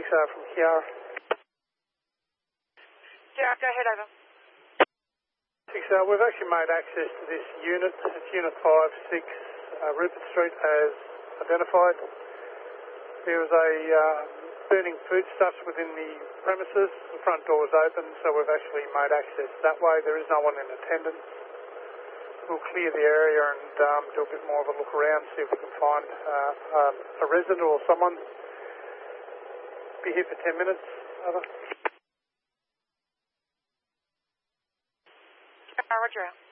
from Kiara. Yeah, go ahead, over. We've actually made access to this unit. It's Unit 5-6, Rupert Street, as identified. There was a burning foodstuffs within the premises. The front door was open, so we've actually made access that way. There is no one in attendance. We'll clear the area and do a bit more of a look around, see if we can find a resident or someone. Be here for 10 minutes. Over. Roger.